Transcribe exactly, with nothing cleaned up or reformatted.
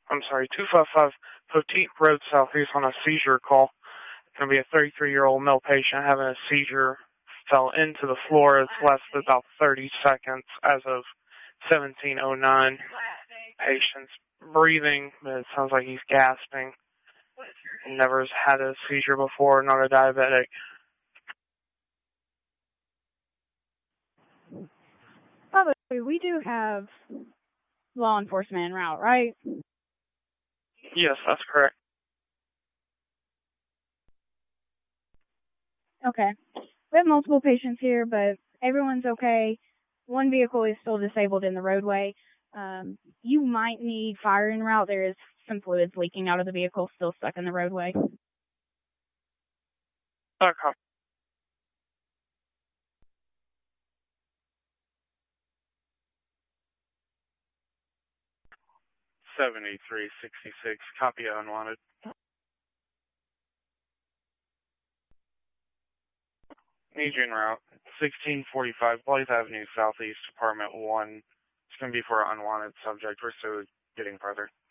I'm sorry, two five five Poteet Road Southeast on a seizure call. It's going to be a thirty-three-year-old male patient having a seizure. Fell into the floor. It's lasted about thirty seconds as of seventeen oh nine. Patient's breathing, but it sounds like he's gasping. Never has had a seizure before, not a diabetic. By the way, we do have law enforcement en route, right? Yes, that's correct. Okay. We have multiple patients here, but everyone's okay. One vehicle is still disabled in the roadway. Um, you might need fire en route. There is some fluids leaking out of the vehicle, still stuck in the roadway. Okay. seventy-three sixty-six, copy unwanted. Need you en route. sixteen forty-five, Blythe Avenue Southeast, Apartment one. It's going to be for an unwanted subject. We're still getting further.